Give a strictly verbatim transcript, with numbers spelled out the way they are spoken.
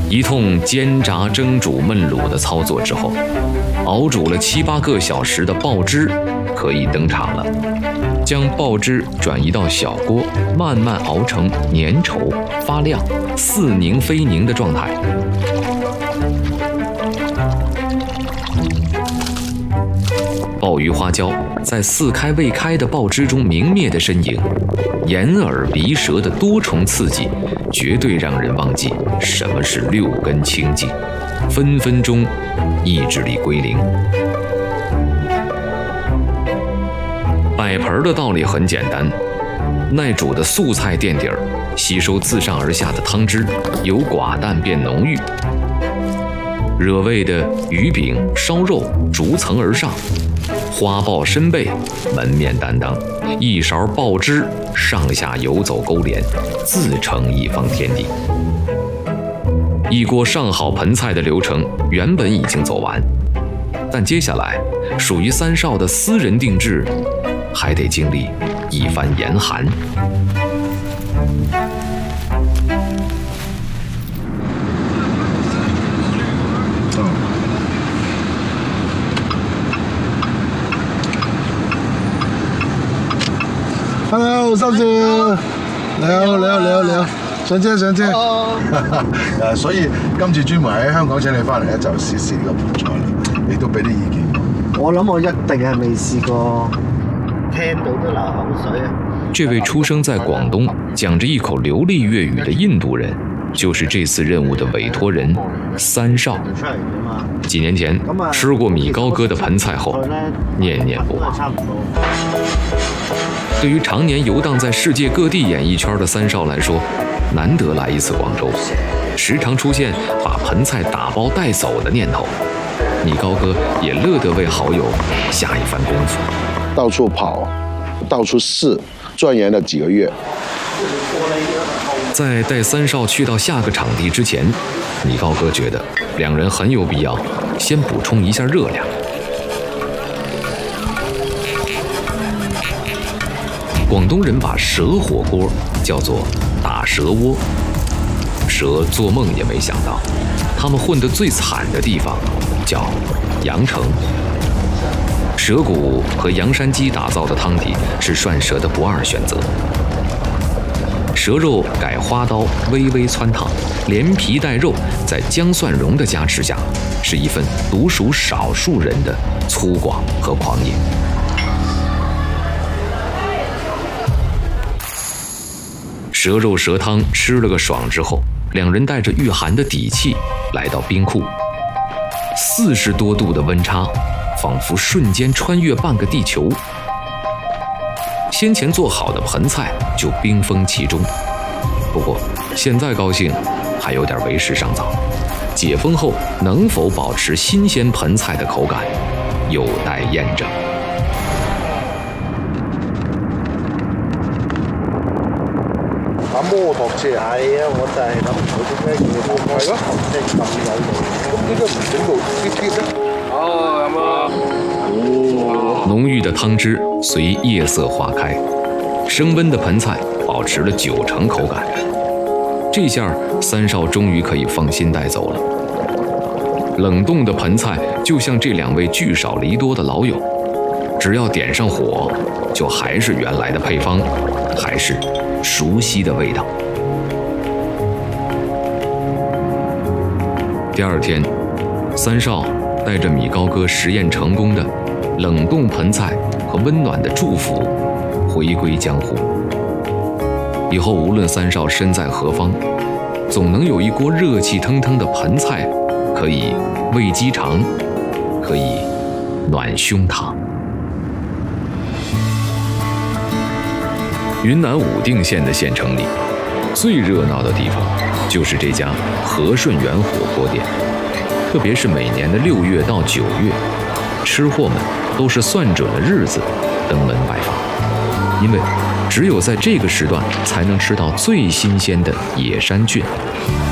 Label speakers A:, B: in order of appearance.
A: 一通煎炸蒸煮焖卤的操作之后，熬煮了七八个小时的爆汁可以登场了。将爆汁转移到小锅，慢慢熬成粘稠、发亮、似凝非凝的状态。鲍鱼花椒在似开未开的爆汁中明灭的身影，眼耳鼻舌的多重刺激，绝对让人忘记什么是六根清净，分分钟意志力归零。摆盆的道理很简单，耐煮的素菜垫底儿，吸收自上而下的汤汁，由寡淡变浓郁。惹味的鱼饼、烧肉逐层而上，花鲍参贝门面担当，一勺爆汁，上下游走勾连，自成一方天地。一锅上好盆菜的流程原本已经走完，但接下来属于三少的私人定制，还得经历一番严寒。
B: Hello， 少主，你好，你好，你好，你好，上車上車。誒，所以今次專門喺香港請你翻嚟咧，就試試呢個盆菜啦。你都俾啲意見。
C: 我諗我一定係未試過，聽到都流口水啊！
A: 这位出生在广东、讲着一口流利粤语的印度人，就是这次任务的委托人三少。几年前吃过米高哥的盆菜后，念念不忘。对于常年游荡在世界各地演艺圈的三少来说，难得来一次广州，时常出现把盆菜打包带走的念头。米高哥也乐得为好友下一番功夫，
B: 到处跑，到处试，钻研了几个月。
A: 在带三少去到下个场地之前，米高哥觉得两人很有必要先补充一下热量。广东人把蛇火锅叫做打蛇窝，蛇做梦也没想到，他们混得最惨的地方叫阳城。蛇骨和洋山鸡打造的汤底是涮蛇的不二选择。蛇肉改花刀微微汆烫，连皮带肉在姜蒜蓉的加持下，是一份独属少数人的粗犷和狂野。蛇肉蛇汤吃了个爽之后，两人带着御寒的底气来到冰库。四十多度的温差，仿佛瞬间穿越半个地球。先前做好的盆菜就冰封其中。不过现在高兴还有点为时尚早，解封后能否保持新鲜盆菜的口感，有待验证。
B: 打摩托車係啊，我就係諗唔到點解要摩托車咁有路，咁點解唔整路貼貼咧？哦，咁啊。
A: 濃郁的湯汁隨夜色化開，升溫的盆菜保持了九成口感。這下三少終於可以放心帶走了。冷凍的盆菜就像這兩位聚少離多的老友，只要點上火，就還是原來的配方，還是熟悉的味道。第二天，三少带着米高哥实验成功的冷冻盆菜和温暖的祝福回归江湖。以后无论三少身在何方，总能有一锅热气腾腾的盆菜可以喂鸡肠，可以暖胸膛。云南武定县的县城里，最热闹的地方就是这家和顺园火锅店。特别是每年的六月到九月，吃货们都是算准了日子登门拜访，因为只有在这个时段才能吃到最新鲜的野山菌。